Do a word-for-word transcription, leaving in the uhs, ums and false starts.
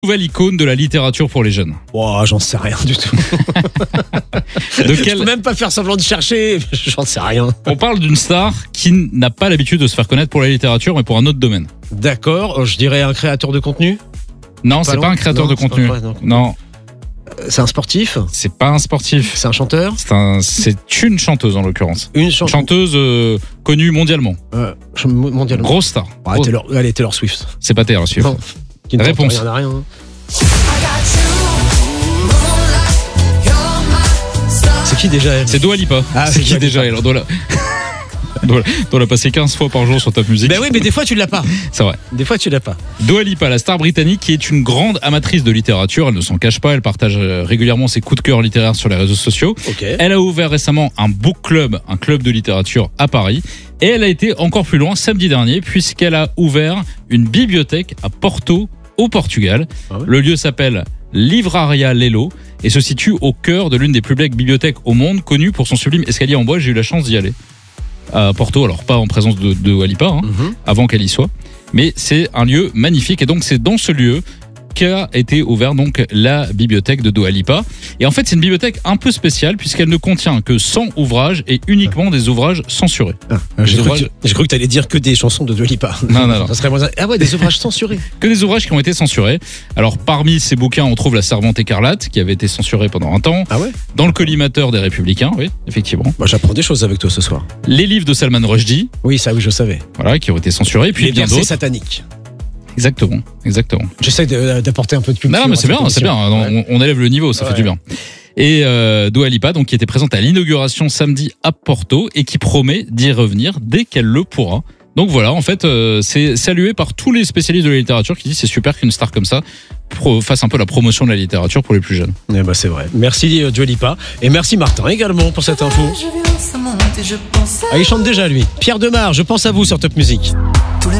Nouvelle icône de la littérature pour les jeunes. Oh, j'en sais rien du tout. De quel... Je peux même pas faire semblant de chercher, j'en sais rien. On parle d'une star qui n'a pas l'habitude de se faire connaître pour la littérature, mais pour un autre domaine. D'accord, je dirais un créateur de contenu. Non, Pas c'est loin. pas un créateur Non, de c'est contenu. pas vrai, non. Non, C'est un sportif. c'est pas un sportif. C'est un chanteur. C'est un, c'est une chanteuse en l'occurrence. Une Une chanteuse. chanteuse euh, connue mondialement. Euh, ch- mondialement. Grosse star. Ah, Grosse- Taylor- allez, Taylor Swift. C'est pas Taylor Swift. Non. Qui ne tente Réponse. rien à rien. hein. C'est qui déjà elle C'est Dua Lipa. Ah, c'est c'est qui Dua déjà Lipa. elle doit la... doit, doit la passer quinze fois par jour sur ta musique. Ben oui, mais des fois tu l'as pas. C'est vrai. Des fois tu l'as pas. Dua Lipa, la star britannique qui est une grande amatrice de littérature, elle ne s'en cache pas, elle partage euh, régulièrement ses coups de cœur littéraires sur les réseaux sociaux. Ok. Elle a ouvert récemment un book club, un club de littérature à Paris. Et elle a été encore plus loin samedi dernier puisqu'elle a ouvert une bibliothèque à Porto, au Portugal. Ah ouais. Le lieu s'appelle Livraria Lelo et se situe au cœur de l'une des plus belles bibliothèques au monde, connue pour son sublime escalier en bois. J'ai eu la chance d'y aller à Porto, alors pas en présence de, de Dua Lipa, hein, Mhm. avant qu'elle y soit, mais c'est un lieu magnifique et donc c'est dans ce lieu qu'a été ouvert donc la bibliothèque de Dua Lipa. Et en fait, c'est une bibliothèque un peu spéciale puisqu'elle ne contient que cent ouvrages et uniquement des ouvrages censurés. Ah, Des j'ai cru, ouvrages- que tu- j'ai cru que t'allais dire que des chansons de Dua Lipa. Non, non, non. Ça serait moins... Ah ouais, des ouvrages censurés. Que des ouvrages qui ont été censurés. Alors, parmi ces bouquins, on trouve La Servante écarlate, qui avait été censurée pendant un temps. Ah ouais. Dans le collimateur des Républicains, oui, effectivement. Bah, j'apprends des choses avec toi ce soir. Les livres de Salman Rushdie, Oui, ça oui, je savais. voilà, qui ont été censurés. Puis Les bien versets d'autres. sataniques. Exactement, exactement. J'essaie de- d'apporter un peu de culture. Non, non, mais à c'est cette bien, c'est bien. émission. On, Ouais. on élève le niveau, ça Ouais. fait du bien. Et euh, Dua Lipa, donc, qui était présente à l'inauguration samedi à Porto et qui promet d'y revenir dès qu'elle le pourra. Donc voilà, en fait, euh, c'est salué par tous les spécialistes de la littérature qui disent c'est super qu'une star comme ça pro- fasse un peu la promotion de la littérature pour les plus jeunes. Eh ben, c'est vrai. Merci euh, Dua Lipa. Et merci Martin également pour cette info. Je vais où ça monte et je pense à Ah, il chante déjà lui. Pierre Demar, je pense à vous sur Top Music. tous les